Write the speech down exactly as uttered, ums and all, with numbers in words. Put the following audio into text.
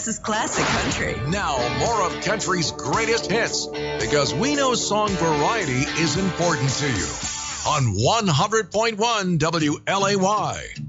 This is classic country. Now, more of country's greatest hits, because we know song variety is important to you. On one hundred point one W L A Y.